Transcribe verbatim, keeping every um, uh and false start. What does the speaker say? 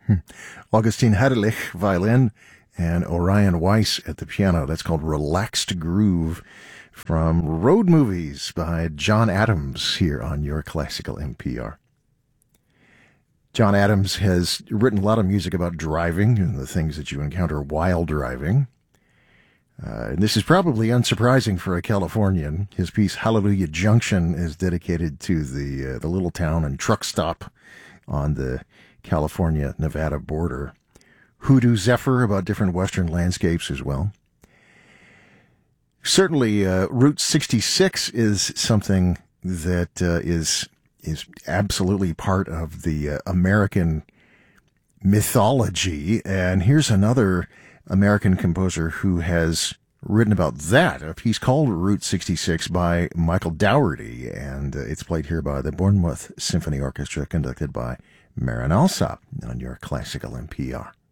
Augustine Hadelich, violin, and Orion Weiss at the piano. That's called Relaxed Groove from Road Movies by John Adams here on your Classical N P R. John Adams has written a lot of music about driving and the things that you encounter while driving. Uh, and this is probably unsurprising for a Californian. His piece Hallelujah Junction is dedicated to the uh, the little town and truck stop on the California-Nevada border. Hoodoo Zephyr about different western landscapes as well. Certainly, uh, Route sixty-six is something that uh, is is absolutely part of the uh, American mythology. And here's another American composer who has written about that. A piece called Route sixty-six by Michael Dougherty, and uh, it's played here by the Bournemouth Symphony Orchestra, conducted by Marin Alsop on your Classical N P R.